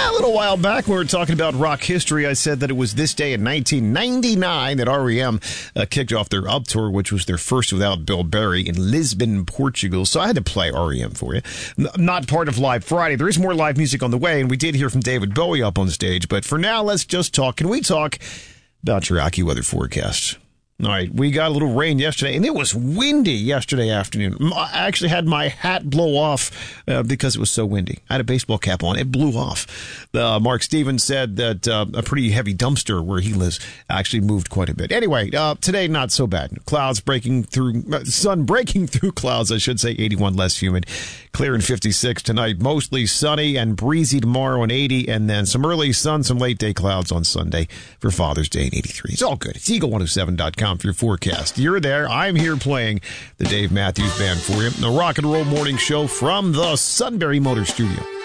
A little while back, when we were talking about rock history, I said that it was this day in 1999 that REM kicked off their Up Tour, which was their first without Bill Berry in Lisbon, Portugal. So I had to play REM for you. Not part of Live Friday. There is more live music on the way, and we did hear from David Bowie up on stage. But for now, let's just talk. Can we talk about your AccuWeather forecast? All right, we got a little rain yesterday, and it was windy yesterday afternoon. I actually had my hat blow off because it was so windy. I had a baseball cap on. It blew off. Mark Stevens said that a pretty heavy dumpster where he lives actually moved quite a bit. Anyway, today, not so bad. Clouds breaking through, sun breaking through clouds, I should say, 81 less humid. Clear and 56 tonight. Mostly sunny and breezy tomorrow and 80, and then some early sun, some late day clouds on Sunday for Father's Day and 83. It's all good. It's Eagle107.com. For your forecast. You're there. I'm here playing the Dave Matthews Band for you. The Rock and Roll Morning Show from the Sunbury Motor Studio.